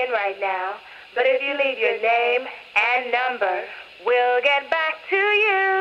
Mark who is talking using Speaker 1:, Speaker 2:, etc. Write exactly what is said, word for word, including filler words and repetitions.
Speaker 1: in right now, but if you leave your name and number, we'll get back to you.